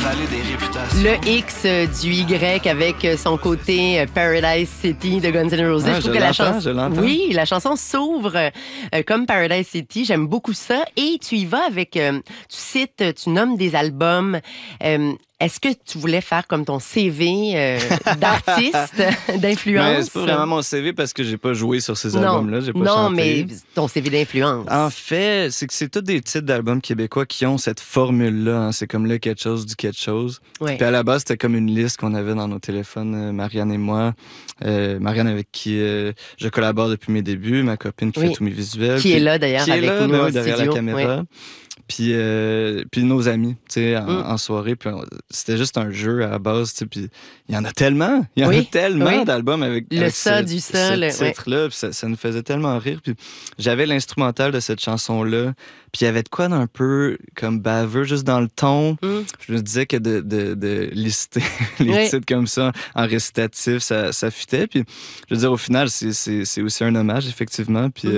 parler des réputations. Le X du Y avec son côté Paradise City de Guns N' Roses. Ah, je trouve je que la l'entends, chanson, je l'entends. oui, la chanson s'ouvre comme Paradise City. J'aime beaucoup ça. Et tu y vas avec, tu nommes des albums. Est-ce que tu voulais faire comme ton CV d'artiste, d'influence? Mais c'est pas vraiment mon CV parce que j'ai pas joué sur ces Non, albums-là. J'ai pas non, chanté. mais ton CV d'influence. En fait, c'est que c'est tous des titres d'albums québécois qui ont cette formule-là. Hein. C'est comme le quelque chose du quelque chose. Ouais. Puis à la base, c'était comme une liste qu'on avait dans nos téléphones, Marianne et moi. Marianne avec qui je collabore depuis mes débuts, ma copine qui Oui. fait tous mes visuels. Qui est là, d'ailleurs, qui est avec là, nous ben au oui, derrière studio. la caméra. Ouais. Puis nos amis, tu sais, en soirée. Puis c'était juste un jeu à la base, tu sais. Puis il y en a tellement. Il y en a tellement d'albums avec Le ça du ça, ce titre-là. Puis ça nous faisait tellement rire. Puis j'avais l'instrumental de cette chanson-là. Puis il y avait de quoi d'un peu comme baveux, juste dans le ton. Je me disais que de lister les titres comme ça en récitatif, ça fitait. Puis je veux dire, au final, c'est aussi un hommage, effectivement. Puis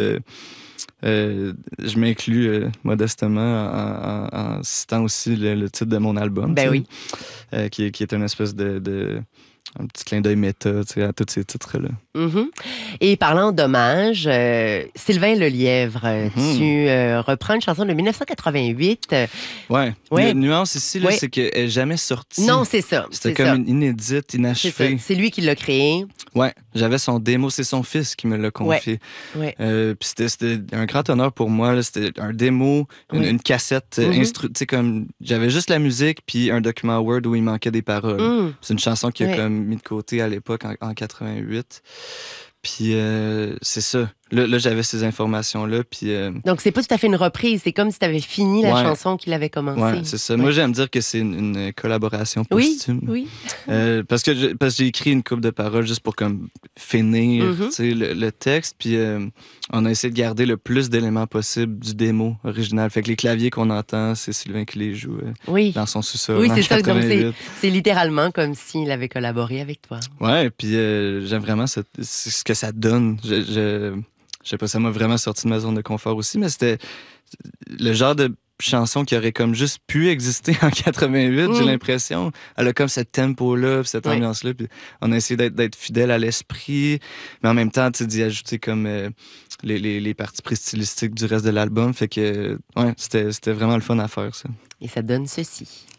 je m'inclus modestement en citant aussi le titre de mon album. Ben oui. Qui est une espèce de un petit clin d'œil méta, tu sais, à tous ces titres-là. Mm-hmm. Et parlant d'hommage, Sylvain Lelièvre, tu reprends une chanson de 1988. Ouais. La nuance ici, là, c'est qu'elle n'est jamais sortie. Non, c'est ça. C'était comme une inédite, inachevée. C'est lui qui l'a créé. Ouais, j'avais son démo. C'est son fils qui me l'a confié. Ouais. Puis c'était un grand honneur pour moi. Là. C'était un démo, une cassette tu sais, comme j'avais juste la musique puis un document Word où il manquait des paroles. C'est une chanson qui a comme mis de côté à l'époque en 88. Puis c'est ça. Là, j'avais ces informations-là. Puis, donc, c'est pas tout à fait une reprise. C'est comme si tu avais fini la chanson qu'il avait commencée. Ouais, c'est ça. Moi, j'aime dire que c'est une collaboration posthume. Oui. Parce que j'ai écrit une couple de paroles juste pour comme finir tu sais, le texte. Puis on a essayé de garder le plus d'éléments possible du démo original. Fait que les claviers qu'on entend, c'est Sylvain qui les joue dans son sous-sol. Oui, c'est ça. 88. Donc, c'est littéralement comme s'il avait collaboré avec toi. Ouais, puis j'aime vraiment c'est ce que ça donne. Je sais pas, ça m'a vraiment sorti de ma zone de confort aussi, mais c'était le genre de chanson qui aurait comme juste pu exister en 88, j'ai l'impression. Elle a comme ce tempo-là, cette ambiance-là, puis on a essayé d'être fidèle à l'esprit, mais en même temps, tu sais, d'y ajouter comme les parties stylistiques du reste de l'album, fait que, ouais, c'était vraiment le fun à faire, ça. Et ça donne ceci.